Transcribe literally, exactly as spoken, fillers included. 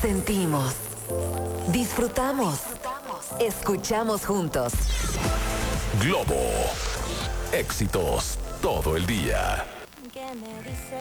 Sentimos, disfrutamos, escuchamos juntos. Globo. Éxitos todo el día. ¿Qué me dice